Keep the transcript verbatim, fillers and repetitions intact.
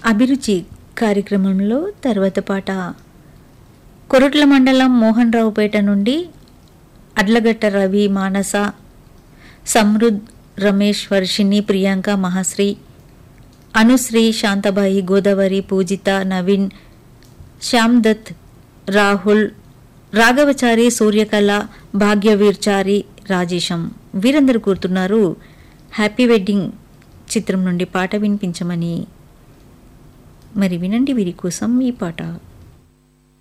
అభిరుచి కార్యక్రమంలో తర్వాత పాట కొరుట్ల మండలం మోహన్ రావుపేట నుండి అడ్లగట్ట రవి, మానస, సమృద్, రమేష్, వర్షిణి, ప్రియాంక, మహాశ్రీ, అనుశ్రీ, శాంతబాయి, గోదావరి, పూజిత, నవీన్, శ్యామ్ దత్, రాహుల్, రాఘవచారి, సూర్యకళ, భాగ్యవీర్చారి, రాజేశం వీరందరూ కోరుతున్నారు హ్యాపీ వెడ్డింగ్ చిత్రం నుండి పాట వినిపించమని. మరి వినండి వీరి కోసం ఈ పాట.